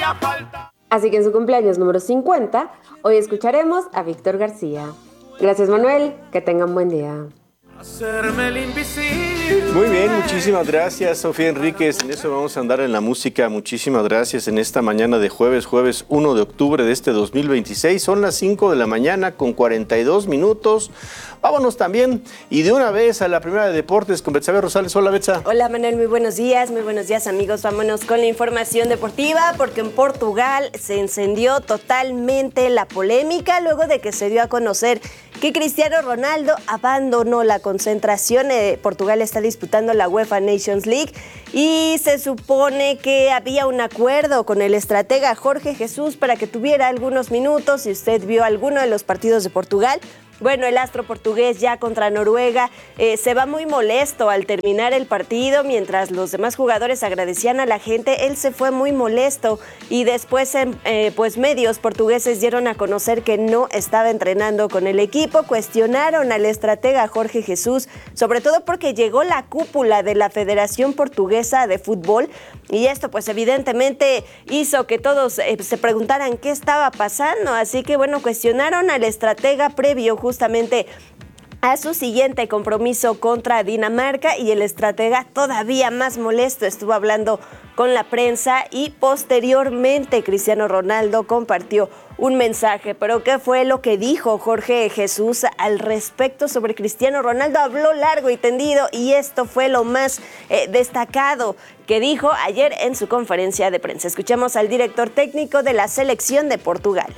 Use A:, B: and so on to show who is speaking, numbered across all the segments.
A: hacía falta.
B: Así que en su cumpleaños número 50, hoy escucharemos a Víctor García. Gracias, Manuel, que tengan buen día.
A: Hacerme el invisible.
C: Muy bien, muchísimas gracias, Sofía Enríquez. En eso vamos a andar en la música. Muchísimas gracias en esta mañana de jueves 1 de octubre de este 2026. Son las 5 de la mañana con 42 minutos. Vámonos también y de una vez a la primera de deportes con Betsabe Rosales. Hola, Betsa.
D: Hola, Manuel, muy buenos días, amigos. Vámonos con la información deportiva porque en Portugal se encendió totalmente la polémica luego de que se dio a conocer que Cristiano Ronaldo abandonó la concentración. Portugal está disputando la UEFA Nations League y se supone que había un acuerdo con el estratega Jorge Jesús para que tuviera algunos minutos. Si usted vio alguno de los partidos de Portugal, bueno, el astro portugués ya contra Noruega se va muy molesto al terminar el partido. Mientras los demás jugadores agradecían a la gente, él se fue muy molesto y después pues medios portugueses dieron a conocer que no estaba entrenando con el equipo. Cuestionaron al estratega Jorge Jesús, sobre todo porque llegó la cúpula de la Federación Portuguesa de Fútbol y esto pues evidentemente hizo que todos se preguntaran qué estaba pasando. Así que bueno, cuestionaron al estratega previo justamente a su siguiente compromiso contra Dinamarca y el estratega todavía más molesto estuvo hablando con la prensa y posteriormente Cristiano Ronaldo compartió un mensaje. Pero ¿qué fue lo que dijo Jorge Jesús al respecto sobre Cristiano Ronaldo? Habló largo y tendido y esto fue lo más destacado que dijo ayer en su conferencia de prensa. Escuchemos al director técnico de la selección de Portugal.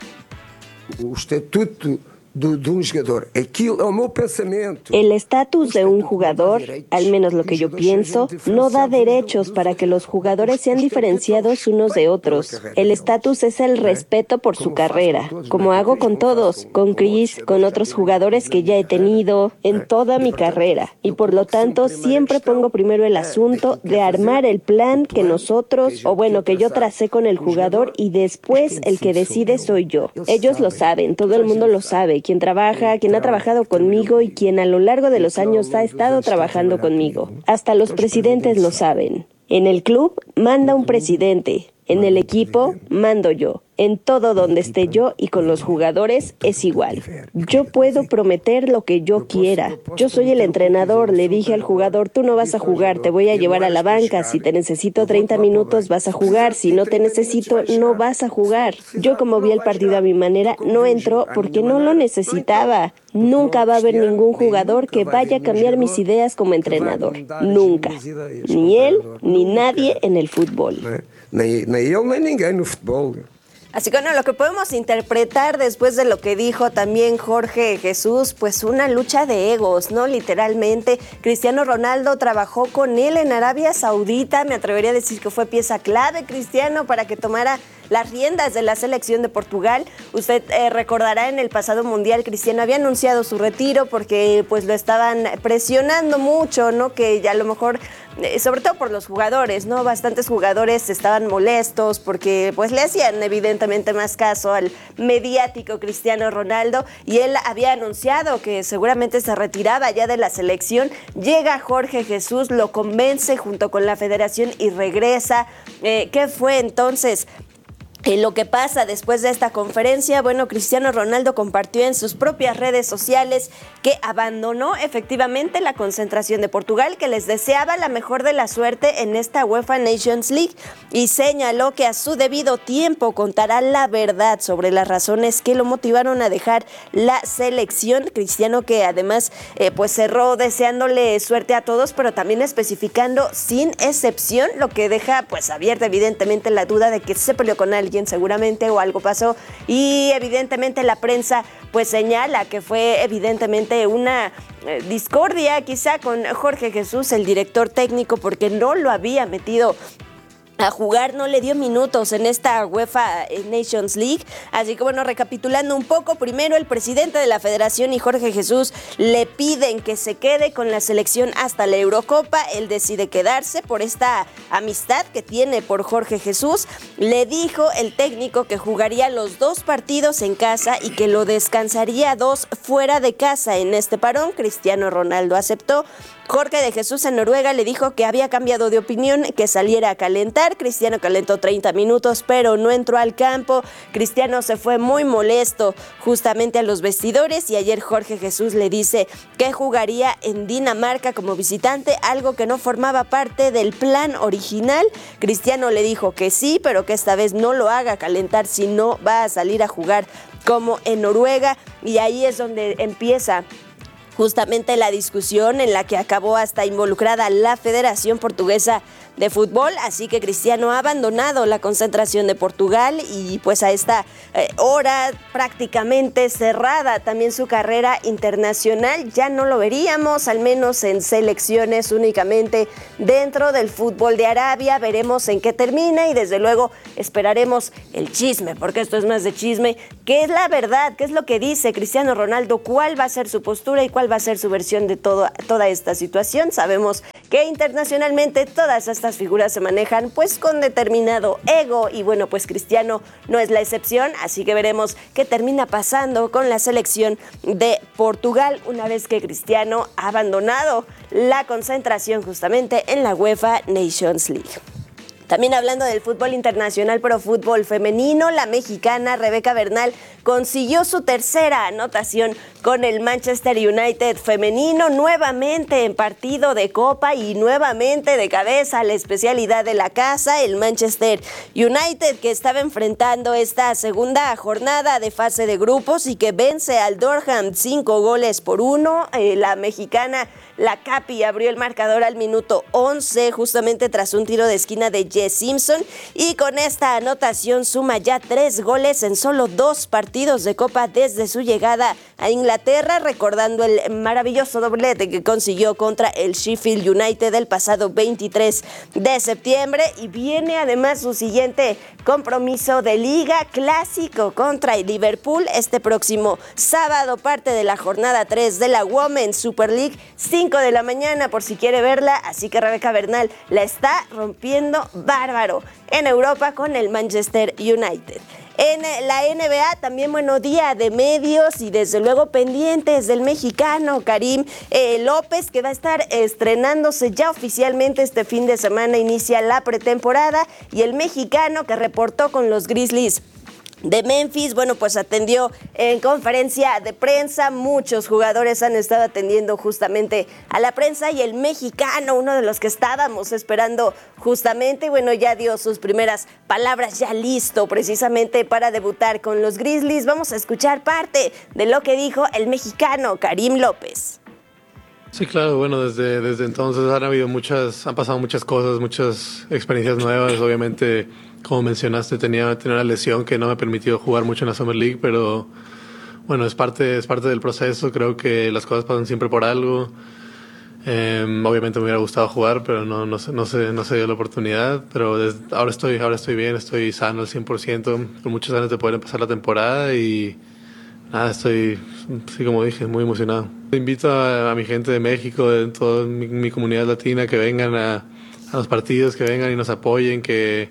E: El estatus de un jugador, al menos lo que yo pienso, no da derechos para que los jugadores sean diferenciados unos de otros. El estatus es el respeto por su carrera, como hago con todos, con Chris, con otros jugadores que ya he tenido en toda mi carrera. Y por lo tanto, siempre pongo primero el asunto de armar el plan que nosotros, o bueno, que yo tracé con el jugador y después el que decide soy yo. Ellos lo saben, todo el mundo lo sabe. Quien trabaja, quien ha trabajado conmigo y quien a lo largo de los años ha estado trabajando conmigo. Hasta los presidentes lo saben. En el club manda un presidente, en el equipo mando yo. En todo donde esté yo y con los jugadores es igual. Yo puedo prometer lo que yo quiera. Yo soy el entrenador, le dije al jugador, tú no vas a jugar, te voy a llevar a la banca. Si te necesito 30 minutos vas a jugar, si no te necesito no vas a jugar. Yo como vi el partido a mi manera, no entró porque no lo necesitaba. Nunca va a haber ningún jugador que vaya a cambiar mis ideas como entrenador. Nunca. Ni él, ni nadie en el fútbol.
F: Ni él, ni ninguém no fútbol.
D: Así que bueno, lo que podemos interpretar después de lo que dijo también Jorge Jesús, pues una lucha de egos, ¿no? Literalmente, Cristiano Ronaldo trabajó con él en Arabia Saudita, me atrevería a decir que fue pieza clave Cristiano para que tomara las riendas de la selección de Portugal. Usted recordará en el pasado mundial Cristiano había anunciado su retiro porque pues lo estaban presionando mucho, ¿no? Que ya a lo mejor, sobre todo por los jugadores, ¿no? Bastantes jugadores estaban molestos porque pues le hacían evidentemente más caso al mediático Cristiano Ronaldo y él había anunciado que seguramente se retiraba ya de la selección. Llega Jorge Jesús, lo convence junto con la federación y regresa. ¿Qué fue entonces lo que pasa después de esta conferencia? Bueno, Cristiano Ronaldo compartió en sus propias redes sociales que abandonó efectivamente la concentración de Portugal, que les deseaba la mejor de la suerte en esta UEFA Nations League y señaló que a su debido tiempo contará la verdad sobre las razones que lo motivaron a dejar la selección. Cristiano que además pues cerró deseándole suerte a todos, pero también especificando sin excepción, lo que deja pues abierta evidentemente la duda de que se peleó con alguien seguramente o algo pasó y evidentemente la prensa pues señala que fue evidentemente una discordia quizá con Jorge Jesús, el director técnico, porque no lo había metido a jugar, no le dio minutos en esta UEFA Nations League. Así que bueno, recapitulando un poco, primero el presidente de la federación y Jorge Jesús le piden que se quede con la selección hasta la Eurocopa. Él decide quedarse por esta amistad que tiene por Jorge Jesús. Le dijo el técnico que jugaría los 2 partidos en casa y que lo descansaría 2 fuera de casa en este parón. Cristiano Ronaldo aceptó. Jorge de Jesús en Noruega le dijo que había cambiado de opinión, que saliera a calentar titular. Cristiano calentó 30 minutos, pero no entró al campo. Cristiano se fue muy molesto justamente a los vestidores y ayer Jorge Jesús le dice que jugaría en Dinamarca como visitante, algo que no formaba parte del plan original. Cristiano le dijo que sí, pero que esta vez no lo haga calentar si no va a salir a jugar como en Noruega, y ahí es donde empieza justamente la discusión en la que acabó hasta involucrada la Federación Portuguesa de Fútbol, así que Cristiano ha abandonado la concentración de Portugal y pues a esta hora prácticamente cerrada también su carrera internacional. Ya no lo veríamos, al menos en selecciones, únicamente dentro del fútbol de Arabia. Veremos en qué termina y desde luego esperaremos el chisme, porque esto es más de chisme. ¿Qué es la verdad? ¿Qué es lo que dice Cristiano Ronaldo? ¿Cuál va a ser su postura y cuál va a ser su versión de toda esta situación? Sabemos que internacionalmente todas estas figuras se manejan pues con determinado ego y bueno, pues Cristiano no es la excepción, así que veremos qué termina pasando con la selección de Portugal una vez que Cristiano ha abandonado la concentración justamente en la UEFA Nations League. También hablando del fútbol internacional, pero fútbol femenino, la mexicana Rebeca Bernal consiguió su tercera anotación con el Manchester United femenino, nuevamente en partido de Copa y nuevamente de cabeza, la especialidad de la casa, el Manchester United, que estaba enfrentando esta segunda jornada de fase de grupos y que vence al Durham 5-1. La mexicana, la Capi, abrió el marcador al minuto 11, justamente tras un tiro de esquina de Jess Simpson, y con esta anotación suma ya 3 goles en solo 2 partidos de Copa desde su llegada a Inglaterra, recordando el maravilloso doblete que consiguió contra el Sheffield United el pasado 23 de septiembre, y viene además su siguiente compromiso de Liga Clásico contra el Liverpool este próximo sábado, parte de la jornada 3 de la Women's Super League, 5 de la mañana por si quiere verla, así que Rebeca Bernal la está rompiendo bárbaro en Europa con el Manchester United. En la NBA también, bueno, día de medios y desde luego pendientes del mexicano Karim López, que va a estar estrenándose ya oficialmente este fin de semana, inicia la pretemporada, y el mexicano que reportó con los Grizzlies de Memphis, bueno, pues atendió en conferencia de prensa. Muchos jugadores han estado atendiendo justamente a la prensa y el mexicano, uno de los que estábamos esperando justamente, bueno, ya dio sus primeras palabras, ya listo precisamente para debutar con los Grizzlies. Vamos a escuchar parte de lo que dijo el mexicano Karim López.
G: Sí, claro, bueno, desde entonces han pasado muchas cosas, muchas experiencias nuevas. Obviamente, como mencionaste, tenía una lesión que no me permitió jugar mucho en la Summer League, pero bueno, es parte del proceso. Creo que las cosas pasan siempre por algo. Obviamente me hubiera gustado jugar, pero no se dio la oportunidad. Pero ahora estoy bien, estoy sano al 100%, con muchas ganas de poder empezar la temporada y nada, estoy, sí, como dije, muy emocionado. Invito a mi gente de México, de toda mi comunidad latina, que vengan a los partidos, que vengan y nos apoyen, que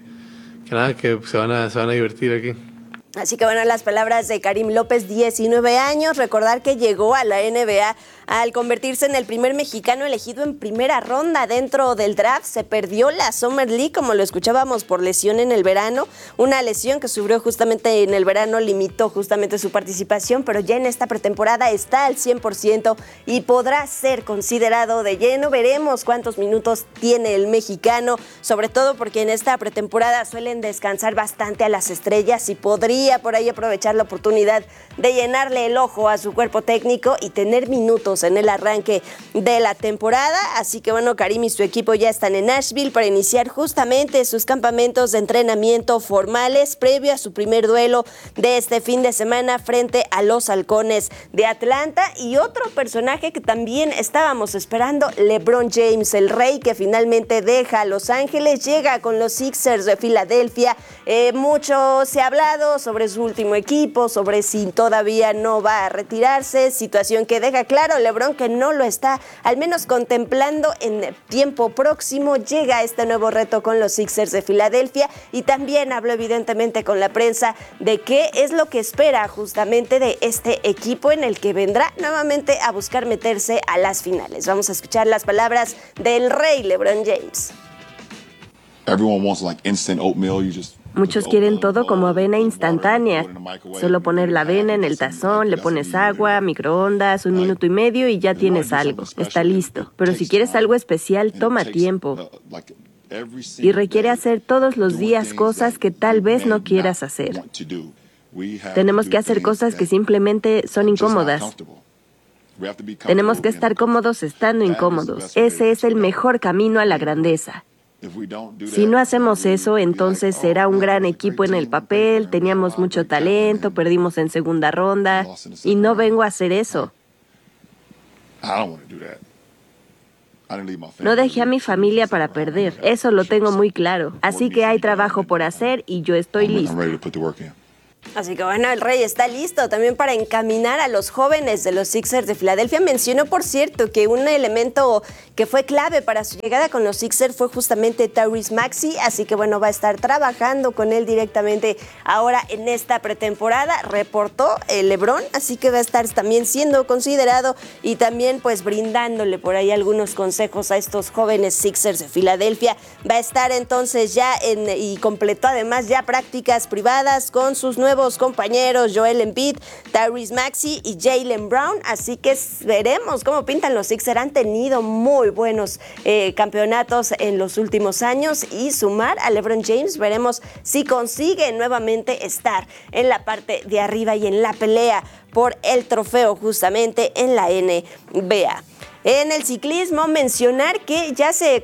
G: se van a divertir aquí.
D: Así que bueno, las palabras de Karim López, 19 años, recordar que llegó a la NBA al convertirse en el primer mexicano elegido en primera ronda dentro del draft. Se perdió la Summer League, como lo escuchábamos, por lesión en el verano, una lesión que sufrió justamente en el verano, limitó justamente su participación, pero ya en esta pretemporada está al 100% y podrá ser considerado de lleno. Veremos cuántos minutos tiene el mexicano, sobre todo porque en esta pretemporada suelen descansar bastante a las estrellas y podría por ahí aprovechar la oportunidad de llenarle el ojo a su cuerpo técnico y tener minutos en el arranque de la temporada. Así que bueno, Karim y su equipo ya están en Nashville para iniciar justamente sus campamentos de entrenamiento formales previo a su primer duelo de este fin de semana frente a los Halcones de Atlanta. Y otro personaje que también estábamos esperando, LeBron James, el rey que finalmente deja a Los Ángeles, llega con los Sixers de Filadelfia. Mucho se ha hablado sobre su último equipo, sobre si todavía no va a retirarse, situación que deja claro LeBron que no lo está al menos contemplando en tiempo próximo. Llega este nuevo reto con los Sixers de Filadelfia y también habló evidentemente con la prensa de qué es lo que espera justamente de este equipo en el que vendrá nuevamente a buscar meterse a las finales. Vamos a escuchar las palabras del rey LeBron James.
E: Muchos quieren todo como avena instantánea. Solo poner la avena en el tazón, le pones agua, microondas, 1 minuto y medio y ya tienes algo. Está listo. Pero si quieres algo especial, toma tiempo. Y requiere hacer todos los días cosas que tal vez no quieras hacer. Tenemos que hacer cosas que simplemente son incómodas. Tenemos que estar cómodos estando incómodos. Ese es el mejor camino a la grandeza. Si no hacemos eso, entonces será un gran equipo en el papel, teníamos mucho talento, perdimos en segunda ronda, y no vengo a hacer eso. No dejé a mi familia para perder, eso lo tengo muy claro. Así que hay trabajo por hacer y yo estoy listo.
D: Así que bueno, el Rey está listo también para encaminar a los jóvenes de los Sixers de Filadelfia. Mencionó, por cierto, que un elemento que fue clave para su llegada con los Sixers fue justamente Tyrese Maxey, así que bueno, va a estar trabajando con él directamente ahora en esta pretemporada. Reportó el LeBron, así que va a estar también siendo considerado y también pues brindándole por ahí algunos consejos a estos jóvenes Sixers de Filadelfia. Va a estar entonces ya y completó además ya prácticas privadas con sus nuevos compañeros Joel Embiid, Tyrese Maxey y Jaylen Brown, así que veremos cómo pintan los Sixers. Han tenido muy buenos campeonatos en los últimos años y sumar a LeBron James, veremos si consigue nuevamente estar en la parte de arriba y en la pelea por el trofeo justamente en la NBA. En el ciclismo, mencionar que ya se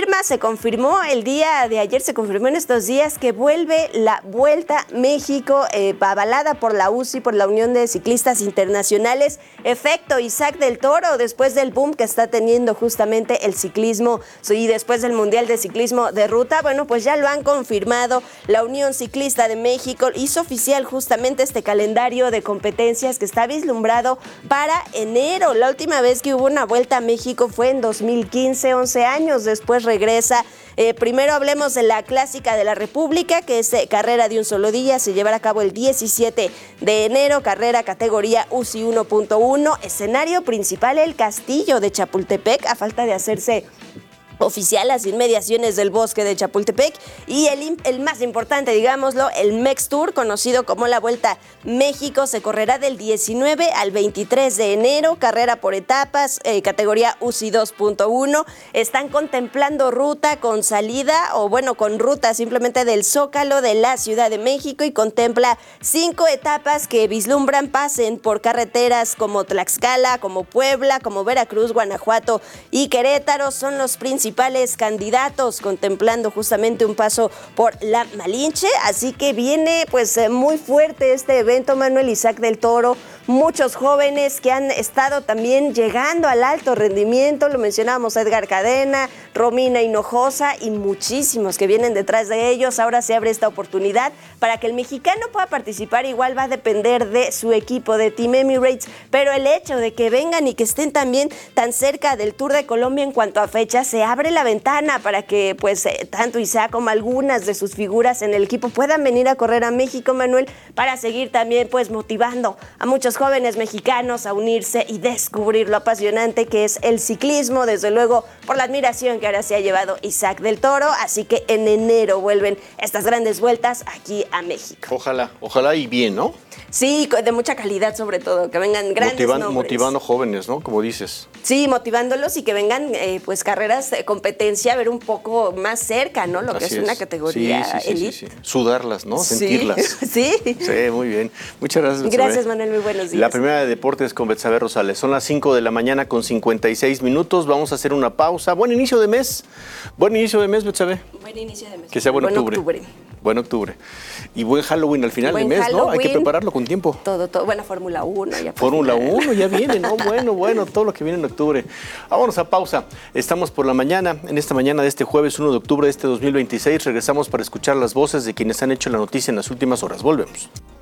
D: confirmó el día de ayer, se confirmó en estos días que vuelve la Vuelta México, avalada por la UCI, por la Unión de Ciclistas Internacionales. Efecto Isaac del Toro, después del boom que está teniendo justamente el ciclismo y después del Mundial de Ciclismo de Ruta, bueno, pues ya lo han confirmado. La Unión Ciclista de México hizo oficial justamente este calendario de competencias que está vislumbrado para enero. La última vez que hubo una Vuelta a México fue en 2015, 11 años después regresa. Primero hablemos de la Clásica de la República, que es carrera de un solo día, se llevará a cabo el 17 de enero, carrera categoría UCI 1.1, escenario principal el Castillo de Chapultepec, a falta de hacerse oficial las inmediaciones del bosque de Chapultepec, y el más importante, digámoslo, el MEX Tour, conocido como la Vuelta México, se correrá del 19 al 23 de enero, carrera por etapas, categoría UCI 2.1. Están contemplando ruta con salida, o bueno, con ruta simplemente del Zócalo de la Ciudad de México, y contempla 5 etapas que vislumbran pasen por carreteras como Tlaxcala, como Puebla, como Veracruz, Guanajuato y Querétaro. Son los principales candidatos, contemplando justamente un paso por la Malinche, así que viene pues muy fuerte este evento, Manuel. Isaac del Toro, muchos jóvenes que han estado también llegando al alto rendimiento, lo mencionábamos, Edgar Cadena, Romina Hinojosa y muchísimos que vienen detrás de ellos. Ahora se abre esta oportunidad para que el mexicano pueda participar. Igual va a depender de su equipo, de Team Emirates, pero el hecho de que vengan y que estén también tan cerca del Tour de Colombia en cuanto a fecha, se abre la ventana para que pues tanto Isaac como algunas de sus figuras en el equipo puedan venir a correr a México, Manuel, para seguir también pues motivando a muchos jóvenes mexicanos a unirse y descubrir lo apasionante que es el ciclismo, desde luego por la admiración que ahora se ha llevado Isaac del Toro. Así que en enero vuelven estas grandes vueltas aquí a México.
C: Ojalá y bien, ¿no?
D: Sí, de mucha calidad sobre todo, que vengan grandes nombres.
C: Motivando jóvenes, ¿no? Como dices.
D: Sí, motivándolos y que vengan pues carreras de competencia a ver un poco más cerca, ¿no? Lo
C: Así
D: que es una categoría elite.
C: Sí. Sudarlas, ¿no? Sentirlas.
D: Sí.
C: Sí, muy bien. Muchas gracias, Betsabe.
D: Gracias, Manuel, muy buenos días.
C: La primera de deportes con Betsabe Rosales. Son las 5 de la mañana con 56 minutos. Vamos a hacer una pausa. Buen inicio de mes. Buen inicio de mes, Betsabe.
D: Buen inicio de mes.
C: Que sea buen octubre. Buen octubre. Y buen Halloween al final del mes, Halloween, ¿no? Hay que prepararlo con tiempo.
D: Todo. Bueno, Fórmula 1. Ya
C: Fórmula 1 ya viene, ¿no? Bueno, todo lo que viene en octubre. Vámonos a pausa. Estamos por la mañana, en esta mañana de este jueves 1 de octubre de este 2026. Regresamos para escuchar las voces de quienes han hecho la noticia en las últimas horas. Volvemos.